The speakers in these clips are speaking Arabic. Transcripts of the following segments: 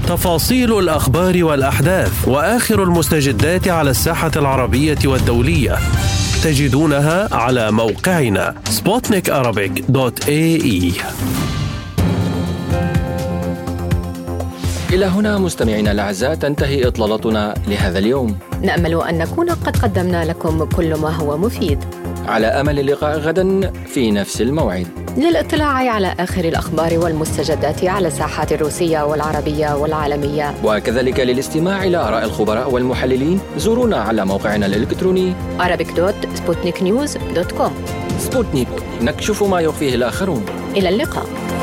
تفاصيل الأخبار والأحداث وآخر المستجدات على الساحة العربية والدولية تجدونها على موقعنا sputnikarabic.ae. إلى هنا مستمعينا الأعزاء تنتهي إطلالتنا لهذا اليوم. نأمل أن نكون قد قدمنا لكم كل ما هو مفيد، على أمل اللقاء غدا في نفس الموعد للاطلاع على آخر الأخبار والمستجدات على الساحات الروسية والعربية والعالمية، وكذلك للاستماع إلى آراء الخبراء والمحللين. زورونا على موقعنا الإلكتروني arabic.sputniknews.com. سبوتنيك، نكشف ما يخفيه الآخرون. إلى اللقاء.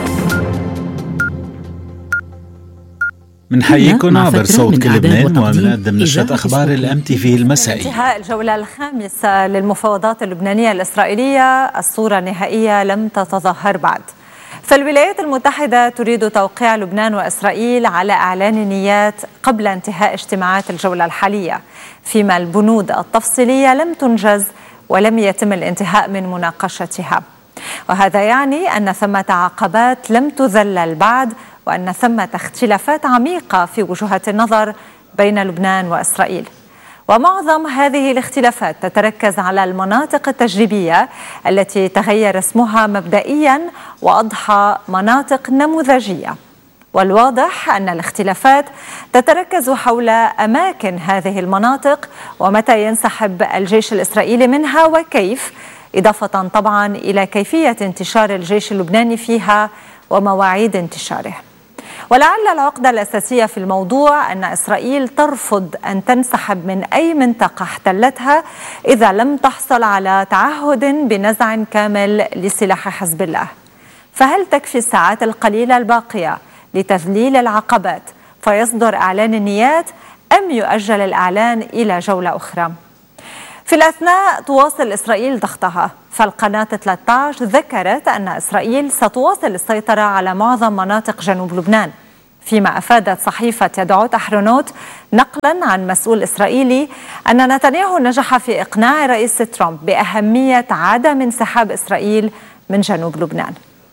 منحييكم عبر صوت لبنان ومنقدم نشرة أخبار الMTV المسائي. انتهاء الجولة الخامسة للمفاوضات اللبنانية الإسرائيلية، الصورة النهائية لم تتظهر بعد. فالولايات المتحدة تريد توقيع لبنان وإسرائيل على إعلان نيات قبل انتهاء اجتماعات الجولة الحالية، فيما البنود التفصيلية لم تنجز ولم يتم الانتهاء من مناقشتها. وهذا يعني أن ثمة عقبات لم تذلل بعد، وأن ثمة اختلافات عميقة في وجهات النظر بين لبنان وإسرائيل. ومعظم هذه الاختلافات تتركز على المناطق التجريبية التي تغير اسمها مبدئيا وأضحى مناطق نموذجية. والواضح أن الاختلافات تتركز حول أماكن هذه المناطق ومتى ينسحب الجيش الإسرائيلي منها وكيف، إضافة طبعا إلى كيفية انتشار الجيش اللبناني فيها ومواعيد انتشاره. ولعل العقدة الأساسية في الموضوع أن إسرائيل ترفض أن تنسحب من أي منطقة احتلتها إذا لم تحصل على تعهد بنزع كامل لسلاح حزب الله. فهل تكفي الساعات القليلة الباقية لتذليل العقبات فيصدر إعلان النيات، أم يؤجل الإعلان إلى جولة أخرى؟ في الأثناء تواصل إسرائيل ضغطها، فالقناة 13 ذكرت أن إسرائيل ستواصل السيطرة على معظم مناطق جنوب لبنان، فيما أفادت صحيفة يدعوت أحرونوت نقلا عن مسؤول إسرائيلي أن نتنياهو نجح في إقناع الرئيس ترامب بأهمية عدم انسحاب إسرائيل من جنوب لبنان.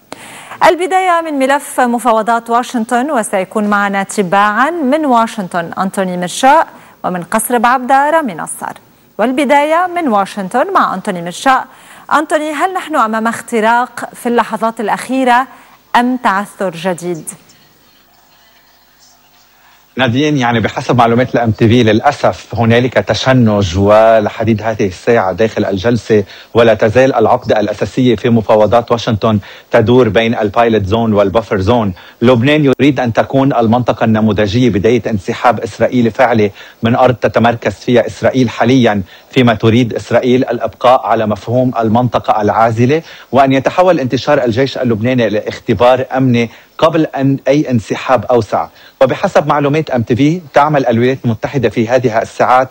البداية من ملف مفاوضات واشنطن، وسيكون معنا تباعا من واشنطن أنتوني مرشاء، ومن قصر بعبدة رامي نصار. والبداية من واشنطن مع أنتوني مرشاء. أنتوني، هل نحن أمام اختراق في اللحظات الأخيرة أم تعثر جديد؟ نادين، يعني بحسب معلومات الMTV للأسف هنالك تشنج ولحديد هذه الساعة داخل الجلسة، ولا تزال العقدة الأساسية في مفاوضات واشنطن تدور بين البايلوت زون والبفر زون. لبنان يريد أن تكون المنطقة النموذجية بداية انسحاب إسرائيلي فعلي من أرض تتمركز فيها إسرائيل حاليا، فيما تريد إسرائيل الإبقاء على مفهوم المنطقة العازلة، وأن يتحول انتشار الجيش اللبناني لاختبار أمني قبل أن أي انسحاب أوسع. وبحسب معلومات MTV تعمل الولايات المتحدة في هذه الساعات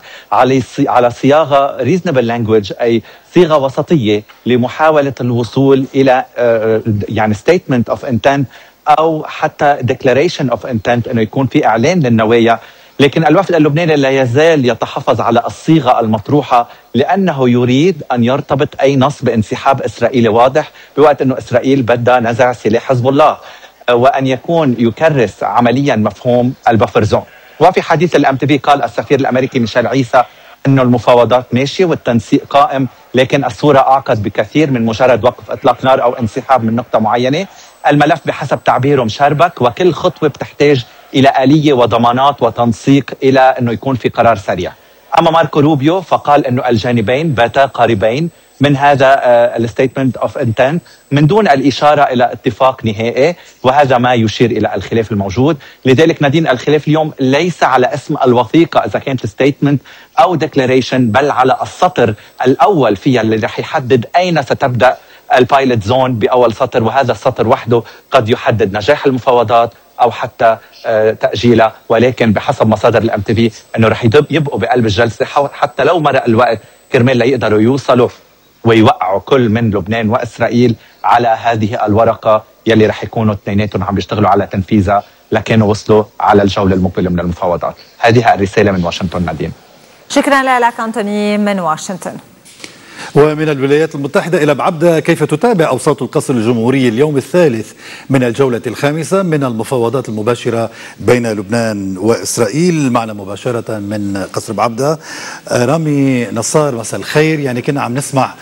على صياغة reasonable language، أي صيغة وسطية لمحاولة الوصول إلى يعني statement of intent أو حتى declaration of intent، أنه يكون في إعلان للنوايا. لكن الوفد اللبناني لا يزال يتحفظ على الصيغة المطروحة، لأنه يريد أن يرتبط أي نص بانسحاب إسرائيلي واضح، بوقت أنه إسرائيل بدها نزع سلاح حزب الله، وأن يكون يكرس عمليا مفهوم البفر زون. وفي حديث الMTV قال السفير الأمريكي ميشيل عيسى أنه المفاوضات ماشية والتنسيق قائم، لكن الصورة أعقد بكثير من مجرد وقف إطلاق نار أو انسحاب من نقطة معينة. الملف بحسب تعبيره مشربك، وكل خطوة بتحتاج إلى آلية وضمانات وتنسيق إلى أنه يكون في قرار سريع. أما ماركو روبيو فقال أنه الجانبين باتا قريبين من هذا الستيتمنت اوف انتنت من دون الإشارة إلى اتفاق نهائي، وهذا ما يشير إلى الخلاف الموجود. لذلك نادين، الخلاف اليوم ليس على اسم الوثيقة إذا كانت ستيتمنت أو ديكلاريشن، بل على السطر الأول فيها اللي رح يحدد أين ستبدأ البايلوت زون بأول سطر، وهذا السطر وحده قد يحدد نجاح المفاوضات أو حتى تأجيلها. ولكن بحسب مصادر الMTV أنه رح يبقوا بقلب الجلسة حتى لو مرق الوقت كرمال لا يقدروا يوصلوا ويوقعوا كل من لبنان وإسرائيل على هذه الورقة يلي رح يكونوا اثنيناتهم عم بيشتغلوا على تنفيذها لكنه وصلوا على الجولة المقبلة من المفاوضات. هذه الرسالة من واشنطن نادين. شكرا لك أنتوني من واشنطن. ومن الولايات المتحدة إلى بعبدة، كيف تتابع أوساط القصر الجمهوري اليوم الثالث من الجولة الخامسة من المفاوضات المباشرة بين لبنان وإسرائيل؟ معنا مباشرة من قصر بعبدة رامي نصار، مساء الخير. يعني كنا عم نسمع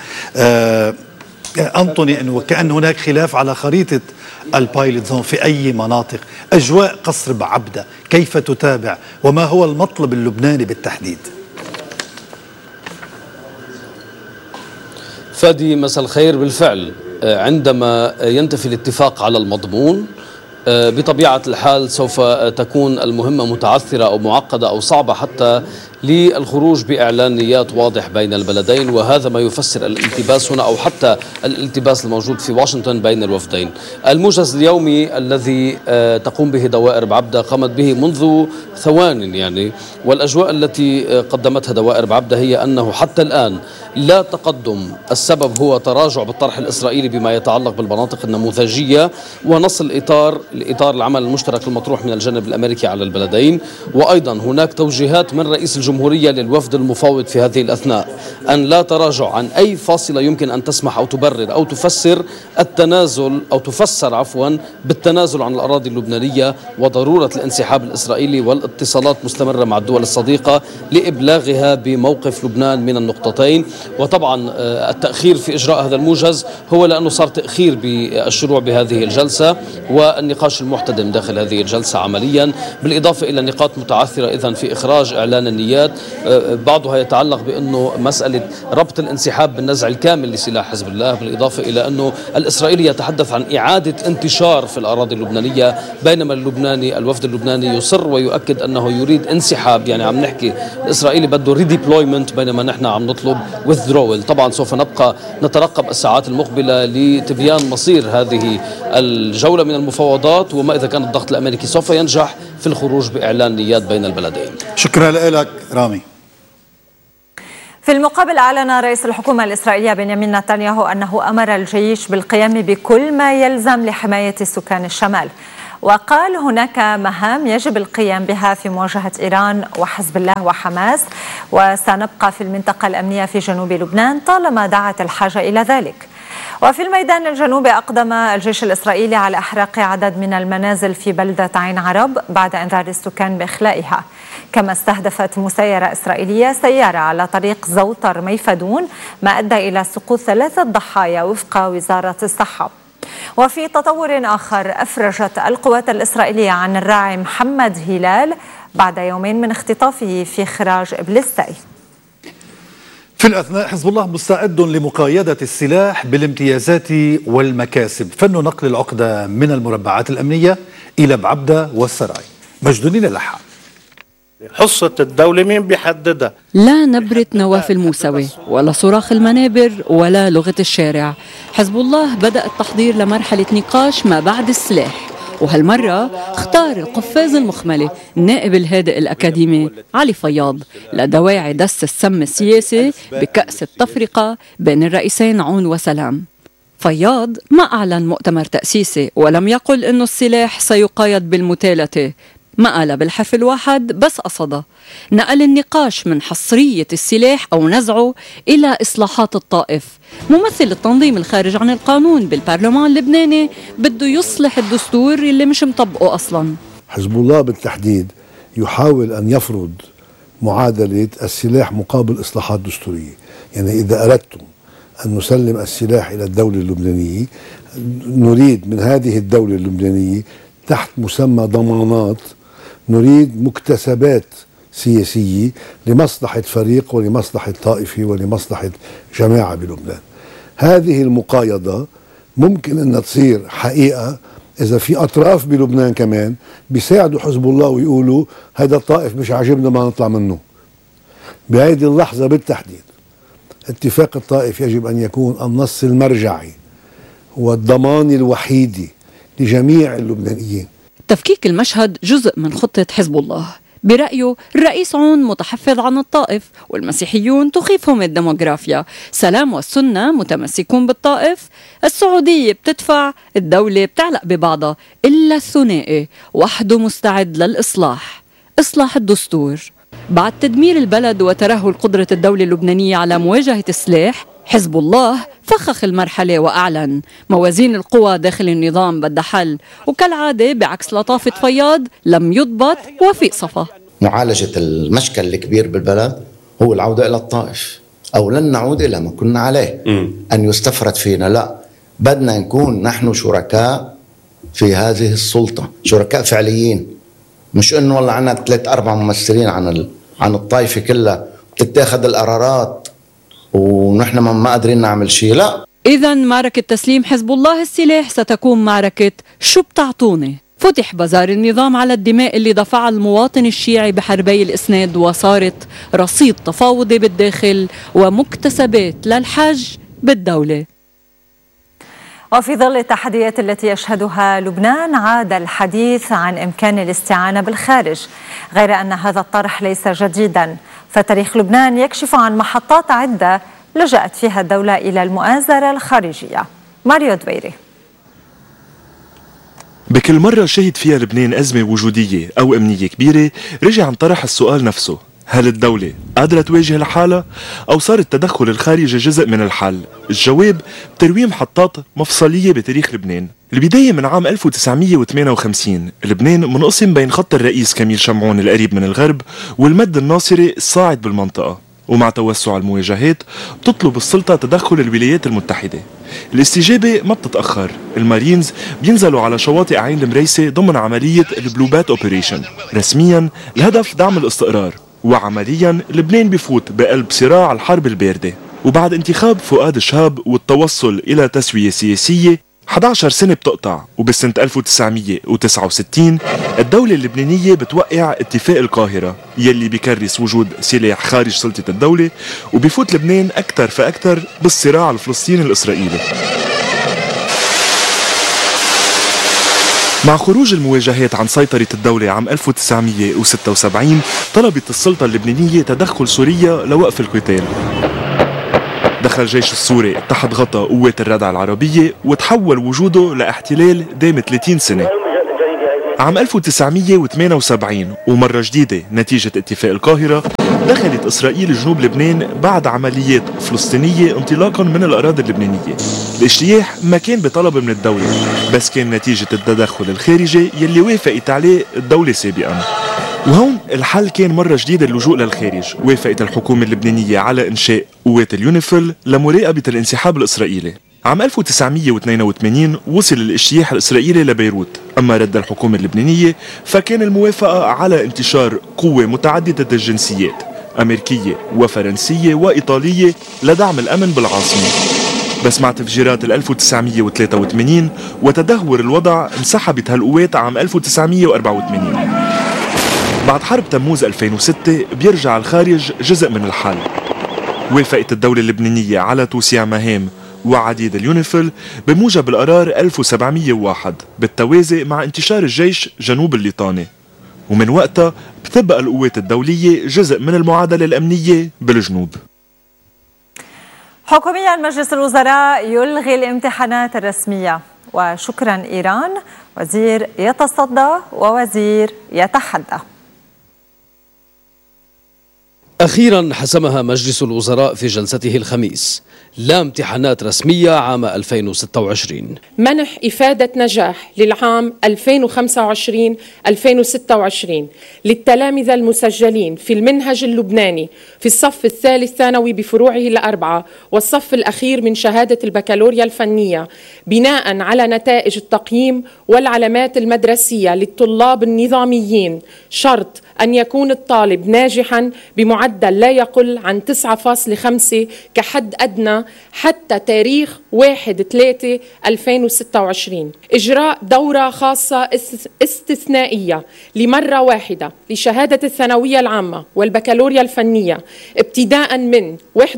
أنطوني أنه كأن هناك خلاف على خريطة البايلوت زون في أي مناطق. أجواء قصر بعبدة كيف تتابع وما هو المطلب اللبناني بالتحديد؟ فادي مساء الخير. بالفعل عندما ينتفي الاتفاق على المضمون بطبيعة الحال سوف تكون المهمة متعثرة أو معقدة أو صعبة حتى للخروج بإعلان نيات واضح بين البلدين، وهذا ما يفسر الالتباس هنا أو حتى الالتباس الموجود في واشنطن بين الوفدين. الموجز اليومي الذي تقوم به دوائر بعبدة قامت به منذ ثوان يعني، والأجواء التي قدمتها دوائر بعبدة هي أنه حتى الآن لا تقدم. السبب هو تراجع بالطرح الإسرائيلي بما يتعلق بالمناطق النموذجية ونص الإطار العمل المشترك المطروح من الجانب الأمريكي على البلدين. وأيضا هناك توجيهات من رئيس الجمهورية للوفد المفاوض في هذه الأثناء أن لا تراجع عن أي فاصلة يمكن أن تسمح أو تبرر أو تفسر التنازل أو تفسر عفوا بالتنازل عن الأراضي اللبنانية، وضرورة الانسحاب الإسرائيلي والاتصالات مستمرة مع الدول الصديقة لإبلاغها بموقف لبنان من النقطتين. وطبعا التأخير في إجراء هذا الموجز هو لأنه صار تأخير بالشروع بهذه الجلسة والنقاش المحتدم داخل هذه الجلسة عمليا، بالإضافة إلى نقاط متعثرة إذن في إخراج إعلان النيات. بعضها يتعلق بأنه مسألة ربط الانسحاب بالنزع الكامل لسلاح حزب الله، بالإضافة إلى أنه الإسرائيلي يتحدث عن إعادة انتشار في الأراضي اللبنانية، بينما الوفد اللبناني يصر ويؤكد أنه يريد انسحاب. يعني عم نحكي الإسرائيلي بده ريديبلويمنت بينما نحن عم نطلب withdrawal. طبعا سوف نبقى نترقب الساعات المقبلة لتبيان مصير هذه الجولة من المفاوضات، وما إذا كان الضغط الأمريكي سوف ينجح في الخروج بإعلان نيات بين البلدين. شكرا لك رامي. في المقابل أعلن رئيس الحكومة الإسرائيلية بنيامين نتنياهو أنه أمر الجيش بالقيام بكل ما يلزم لحماية سكان الشمال، وقال هناك مهام يجب القيام بها في مواجهة إيران وحزب الله وحماس، وسنبقى في المنطقة الأمنية في جنوب لبنان طالما دعت الحاجة إلى ذلك. وفي الميدان الجنوبي أقدم الجيش الإسرائيلي على إحراق عدد من المنازل في بلدة عين عرب بعد إنذار السكان بإخلائها، كما استهدفت مسيرة إسرائيلية سيارة على طريق زوطر ميفدون، ما أدى إلى سقوط 3 ضحايا وفق وزارة الصحة. وفي تطور آخر، أفرجت القوات الإسرائيلية عن الراعي محمد هلال بعد يومين من اختطافه في خراج إبليستاي. في الأثناء، حزب الله مستعد لمقايضة السلاح بالامتيازات والمكاسب. فن نقل العقدة من المربعات الأمنية إلى بعبدة والسراي. مجدونين اللحام. حصة الدولة مين بيحددها؟ لا نبرة نواف الموسوي ولا صراخ المنابر ولا لغة الشارع. حزب الله بدأ التحضير لمرحلة نقاش ما بعد السلاح، وهالمرة اختار القفاز المخملة النائب الهادئ الأكاديمي علي فياض لدواعي دس السم السياسي بكأس التفرقة بين الرئيسين عون وسلام. فياض ما أعلن مؤتمر تأسيسي ولم يقل إنه السلاح سيقايض بالمتالة، ما قال بالحرف الواحد بس قصده نقل النقاش من حصرية السلاح أو نزعه إلى إصلاحات الطائف. ممثل التنظيم الخارج عن القانون بالبرلمان اللبناني بده يصلح الدستور اللي مش مطبقه أصلا. حزب الله بالتحديد يحاول أن يفرض معادلة السلاح مقابل إصلاحات دستورية. يعني إذا أردتم أن نسلم السلاح إلى الدولة اللبنانية، نريد من هذه الدولة اللبنانية تحت مسمى ضمانات، نريد مكتسبات سياسية لمصلحة فريق ولمصلحة طائفة ولمصلحة جماعة بلبنان. هذه المقايضة ممكن أن تصير حقيقة إذا في أطراف بلبنان كمان بيساعدوا حزب الله ويقولوا هذا الطائف مش عاجبنا ما نطلع منه. بهذه اللحظة بالتحديد اتفاق الطائف يجب أن يكون النص المرجعي والضمان الوحيدي لجميع اللبنانيين. تفكيك المشهد جزء من خطة حزب الله. برأيه الرئيس عون متحفظ عن الطائف والمسيحيون تخيفهم الديموغرافيا، سلام والسنة متمسكون بالطائف، السعودية بتدفع، الدولة بتعلق ببعضها، إلا الثنائي وحده مستعد للإصلاح، إصلاح الدستور. بعد تدمير البلد وترهل قدرة الدولة اللبنانية على مواجهة السلاح، حزب الله فخخ المرحلة وأعلن موازين القوى داخل النظام بدها حل، وكالعادة بعكس لطافة فياض لم يضبط وفيق صفا. معالجة المشكل الكبير بالبلد هو العودة إلى الطائف، أو لن نعود إلى ما كنا عليه أن يستفرد فينا. لا، بدنا نكون نحن شركاء في هذه السلطة، شركاء فعليين، مش إنه والله عنا 3-4 ممثلين عن الطائفة كلها بتتاخذ القرارات ونحن ما قادرين نعمل شيء. لا، إذن معركة تسليم حزب الله السلاح ستكون معركة شو بتعطوني. فتح بازار النظام على الدماء اللي دفعها المواطن الشيعي بحربي الإسناد، وصارت رصيد تفاوضي بالداخل ومكتسبات للحج بالدولة. وفي ظل التحديات التي يشهدها لبنان، عاد الحديث عن إمكان الاستعانة بالخارج، غير أن هذا الطرح ليس جديدا، فتاريخ لبنان يكشف عن محطات عدة لجأت فيها الدولة إلى المؤازرة الخارجية. ماريو دويري. بكل مرة شهد فيها لبنان أزمة وجودية أو أمنية كبيرة، رجع عن طرح السؤال نفسه: هل الدولة قادرة تواجه لحالها أو صار التدخل الخارجي جزء من الحل؟ الجواب: ترويج محطات مفصلية بتاريخ لبنان. البداية من عام 1958 لبنان منقسم بين خط الرئيس كميل شمعون القريب من الغرب والمد الناصري الصاعد بالمنطقة، ومع توسع المواجهات بتطلب السلطة تدخل الولايات المتحدة. الاستجابة ما بتتأخر، المارينز بينزلوا على شواطئ عين المريسة ضمن عملية البلو بات اوبريشن. رسميا الهدف دعم الاستقرار، وعمليا لبنان بفوت بقلب صراع الحرب الباردة. وبعد انتخاب فؤاد شهاب والتوصل إلى تسوية سياسية 11 سنة بتقطع، وبسنة 1969 الدولة اللبنانية بتوقع اتفاق القاهرة يلي بيكرس وجود سلاح خارج سلطة الدولة، وبيفوت لبنان أكثر فأكثر بالصراع الفلسطيني الإسرائيلي. مع خروج المواجهات عن سيطرة الدولة عام 1976 طلبت السلطة اللبنانية تدخل سوريا لوقف القتال. دخل الجيش السوري تحت غطاء قوات الردع العربية وتحول وجوده لاحتلال دام 30 سنة. عام 1978 ومرة جديدة نتيجة اتفاق القاهرة دخلت إسرائيل جنوب لبنان بعد عمليات فلسطينية انطلاقا من الأراضي اللبنانية. الاجتياح ما كان بطلب من الدولة، بس كان نتيجة التدخل الخارجي يلي وافقت عليه الدولة سابقا. وهون الحل كان مرة جديدة اللجوء للخارج. وافقت الحكومة اللبنانية على إنشاء قوات اليونيفيل لمراقبة الانسحاب الإسرائيلي. عام 1982 وصل الاجتياح الإسرائيلي لبيروت، أما رد الحكومة اللبنانية فكان الموافقة على انتشار قوة متعددة الجنسيات أمريكية وفرنسية وإيطالية لدعم الأمن بالعاصمة. بس مع تفجيرات 1983 وتدهور الوضع انسحبت هالقوات عام 1984. بعد حرب تموز 2006 بيرجع الخارج جزء من الحل. وافقت الدولة اللبنانية على توسيع مهام وعديد اليونيفيل بموجب القرار 1701 بالتوازي مع انتشار الجيش جنوب الليطاني، ومن وقتها بتبقى القوات الدولية جزء من المعادلة الأمنية بالجنوب. حكوميا مجلس الوزراء يلغي الامتحانات الرسمية، وشكرا إيران، وزير يتصدى ووزير يتحدى. أخيرا حسمها مجلس الوزراء في جلسته الخميس، لا امتحانات رسمية عام 2026. منح إفادة نجاح للعام 2025-2026 للتلامذة المسجلين في المنهج اللبناني في الصف الثالث ثانوي بفروعه الأربعة والصف الأخير من شهادة البكالوريا الفنية بناء على نتائج التقييم والعلامات المدرسية للطلاب النظاميين، شرط أن يكون الطالب ناجحا بمعدل لا يقل عن 9.5 كحد أدنى حتى تاريخ 1/3/2026. إجراء دورة خاصة استثنائية لمرة واحدة لشهادة الثانوية العامة والبكالوريا الفنية ابتداء من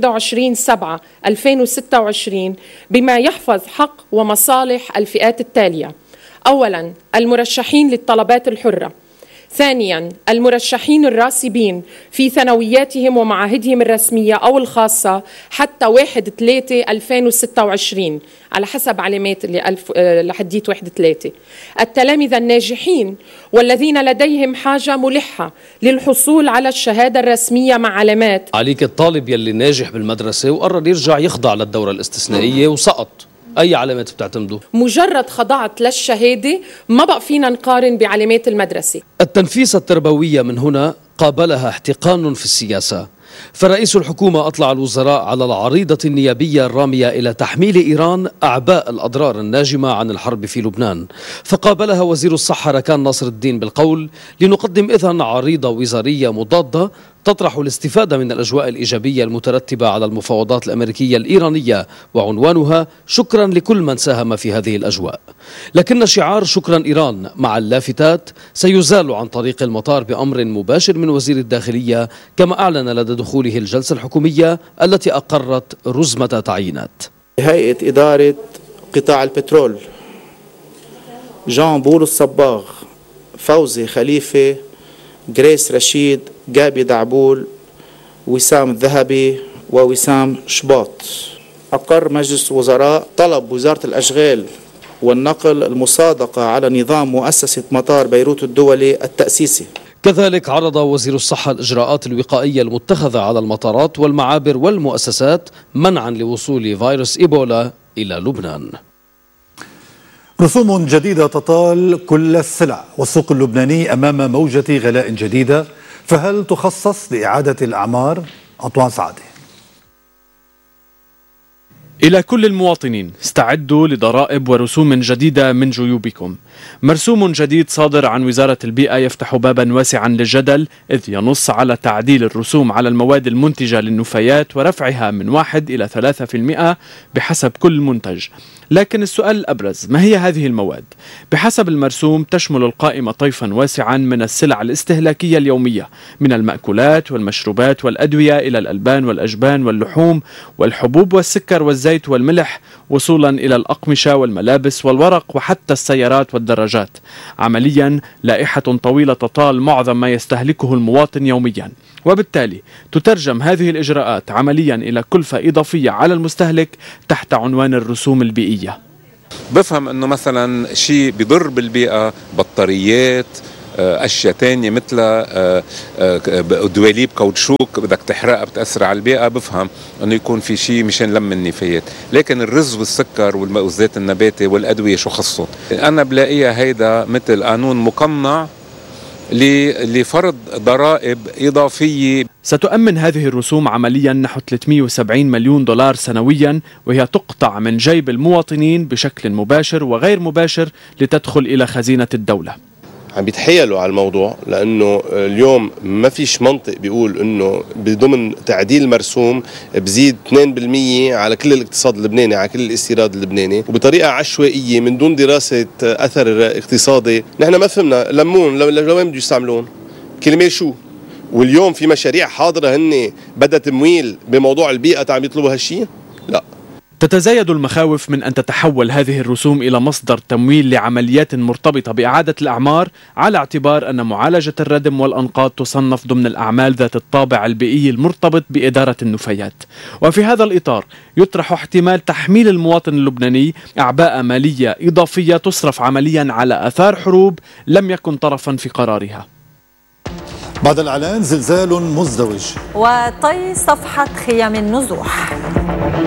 21/7/2026 بما يحفظ حق ومصالح الفئات التالية: أولا، المرشحين للطلبات الحرة. ثانيا، المرشحين الراسبين في ثانوياتهم ومعاهدهم الرسمية أو الخاصة حتى 1/3/2026 على حسب علامات لحديت 1/3. التلامذة الناجحين والذين لديهم حاجة ملحة للحصول على الشهادة الرسمية مع علامات. عليك الطالب يلي ناجح بالمدرسة وقرر يرجع يخضع للدورة الاستثنائية وسقط، أي علامات بتعتمدوا؟ مجرد خضعت للشهادة ما بقى فينا نقارن بعلامات المدرسة. التنفيسة التربوية من هنا قابلها احتقان في السياسة، فرئيس الحكومة أطلع الوزراء على العريضة النيابية الرامية إلى تحميل إيران أعباء الأضرار الناجمة عن الحرب في لبنان، فقابلها وزير الصحة ركان ناصر الدين بالقول: لنقدم إذن عريضة وزارية مضادة تطرح الاستفادة من الأجواء الإيجابية المترتبة على المفاوضات الأمريكية الإيرانية، وعنوانها شكرا لكل من ساهم في هذه الأجواء. لكن شعار شكرا إيران مع اللافتات سيزال عن طريق المطار بأمر مباشر من وزير الداخلية، كما أعلن لدى دخوله الجلسة الحكومية التي أقرت رزمة تعيينات. هيئة إدارة قطاع البترول: جان بول الصباغ، فوزي خليفة، جريس رشيد، جابي دعبول، وسام الذهبي، ووسام شباط. أقر مجلس الوزراء طلب وزارة الأشغال والنقل المصادقة على نظام مؤسسة مطار بيروت الدولي التأسيسي. كذلك عرض وزير الصحة الإجراءات الوقائية المتخذة على المطارات والمعابر والمؤسسات منعا لوصول فيروس إيبولا إلى لبنان. رسوم جديدة تطال كل السلع، والسوق اللبناني أمام موجة غلاء جديدة، فهل تخصص لإعادة الأعمار؟ أنطوان سعادة. إلى كل المواطنين: استعدوا لضرائب ورسوم جديدة من جيوبكم. مرسوم جديد صادر عن وزارة البيئة يفتح بابا واسعا للجدل، إذ ينص على تعديل الرسوم على المواد المنتجة للنفايات ورفعها من 1 إلى 3% بحسب كل منتج. لكن السؤال الأبرز: ما هي هذه المواد؟ بحسب المرسوم تشمل القائمة طيفا واسعا من السلع الاستهلاكية اليومية، من المأكولات والمشروبات والأدوية إلى الألبان والأجبان واللحوم والحبوب والسكر والزيت والملح، وصولا إلى الأقمشة والملابس والورق وحتى السيارات والدراجات. عمليا لائحة طويلة تطال معظم ما يستهلكه المواطن يوميا، وبالتالي تترجم هذه الإجراءات عمليا إلى كلفة إضافية على المستهلك تحت عنوان الرسوم البيئية. بفهم أنه مثلا شيء بيضر بالبيئة، بطاريات، أشياء تانية مثل دواليب كاوتشوك بدك تحرقها بتأثر على البيئة، بفهم أنه يكون في شيء مشان لم النفايات. لكن الرز والسكر والزيت النباتي والأدوية شو خصهم؟ أنا بلاقيها هيدا مثل قانون مقنع لفرض ضرائب إضافية. ستؤمن هذه الرسوم عمليا نحو 370 مليون دولار سنويا، وهي تقطع من جيب المواطنين بشكل مباشر وغير مباشر لتدخل إلى خزينة الدولة. عم بيتحايلوا على الموضوع، لأنه اليوم ما فيش منطق بيقول أنه بضمن تعديل مرسوم بزيد 2% على كل الاقتصاد اللبناني، على كل الاستيراد اللبناني، وبطريقة عشوائية من دون دراسة أثر اقتصادي. نحن ما فهمنا لمون لوين بده يستعملون كلمة شو، واليوم في مشاريع حاضرة هن بدها تمويل بموضوع البيئة عم يطلبوا هالشيء؟ لا. تتزايد المخاوف من أن تتحول هذه الرسوم إلى مصدر تمويل لعمليات مرتبطة بإعادة الأعمار، على اعتبار أن معالجة الردم والأنقاض تصنف ضمن الأعمال ذات الطابع البيئي المرتبط بإدارة النفايات. وفي هذا الإطار يطرح احتمال تحميل المواطن اللبناني أعباء مالية إضافية تصرف عمليا على آثار حروب لم يكن طرفا في قرارها. بعد الإعلان زلزال مزدوج، وطي صفحة خيام النزوح.